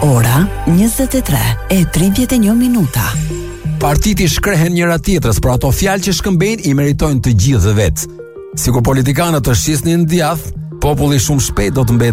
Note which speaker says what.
Speaker 1: Ora 23:31.
Speaker 2: Partitë i shkrehen njëra tjetrës, por ato fjalë që shkëmbejnë i meritojnë të gjithë vetë. Sikur politikanët të shisnin djath, populli shumë shpejt do të mbetet